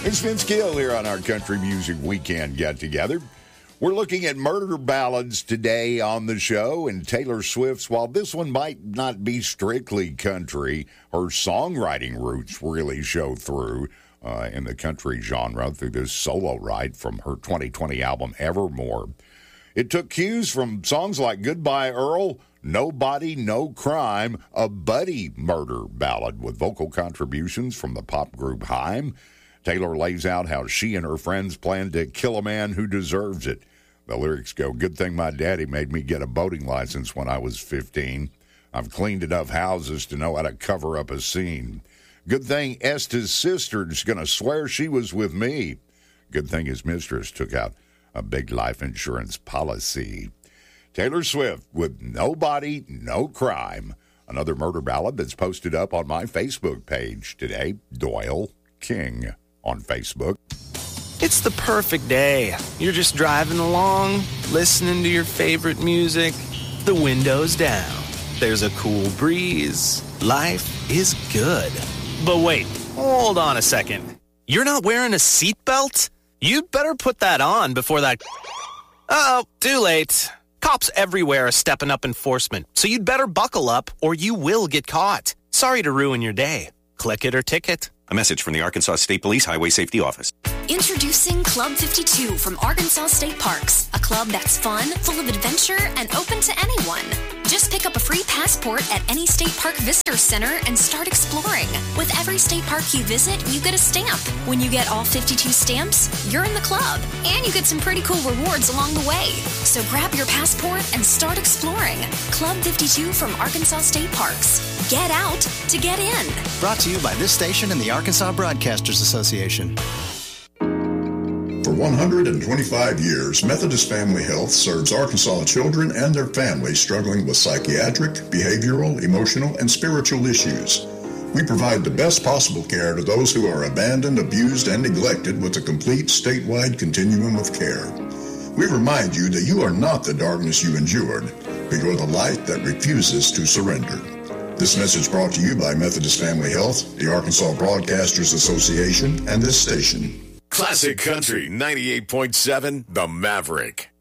It's Vince Gill here on our Country Music Weekend Get-Together. We're looking at murder ballads today on the show, and Taylor Swift's, while this one might not be strictly country, her songwriting roots really show through in the country genre through this solo ride from her 2020 album Evermore. It took cues from songs like Goodbye Earl, Nobody, No Crime, a buddy murder ballad with vocal contributions from the pop group Haim. Taylor lays out how she and her friends plan to kill a man who deserves it. The lyrics go, "Good thing my daddy made me get a boating license when I was 15. I've cleaned enough houses to know how to cover up a scene. Good thing Esta's sister's going to swear she was with me. Good thing his mistress took out a big life insurance policy." Taylor Swift with Nobody, No Crime. Another murder ballad that's posted up on my Facebook page today, Doyle King on Facebook. It's the perfect day. You're just driving along, listening to your favorite music. The window's down. There's a cool breeze. Life is good. But wait, hold on a second. You're not wearing a seatbelt? You'd better put that on before that... Uh-oh, too late. Cops everywhere are stepping up enforcement, so you'd better buckle up or you will get caught. Sorry to ruin your day. Click it or ticket. A message from the Arkansas State Police Highway Safety Office. Introducing Club 52 from Arkansas State Parks, a club that's fun, full of adventure, and open to anyone. Just pick up a free passport at any state park visitor center and start exploring. With every state park you visit, you get a stamp. When you get all 52 stamps, you're in the club, and you get some pretty cool rewards along the way. So grab your passport and start exploring. Club 52 from Arkansas State Parks. Get out to get in. Brought to you by this station and the Arkansas Broadcasters Association. For 125 years, Methodist Family Health serves Arkansas children and their families struggling with psychiatric, behavioral, emotional, and spiritual issues. We provide the best possible care to those who are abandoned, abused, and neglected with a complete statewide continuum of care. We remind you that you are not the darkness you endured, but you're the light that refuses to surrender. This message brought to you by Methodist Family Health, the Arkansas Broadcasters Association, and this station. Classic Country 98.7, The Maverick.